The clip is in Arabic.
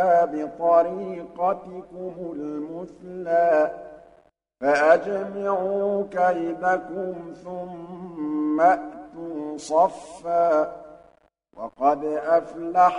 بطريقتكم المثلى فأجمعوا كيدكم ثم أتوا صفا وقد أفلح